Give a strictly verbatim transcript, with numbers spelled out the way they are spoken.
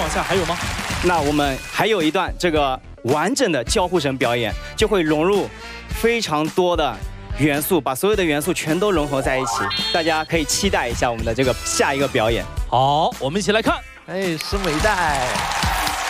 往下还有吗？ 那我们还有一段这个完整的交互神表演，就会融入非常多的元素，把所有的元素全都融合在一起。大家可以期待一下我们的这个下一个表演。 好，我们一起来看。 哎，拭目以待。